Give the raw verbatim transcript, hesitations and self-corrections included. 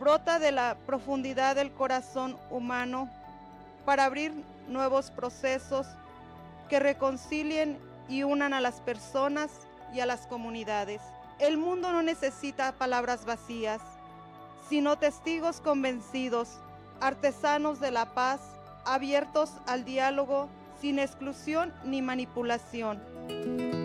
brota de la profundidad del corazón humano para abrir nuevos procesos que reconcilien y unan a las personas y a las comunidades. El mundo no necesita palabras vacías, sino testigos convencidos, artesanos de la paz, abiertos al diálogo, sin exclusión ni manipulación.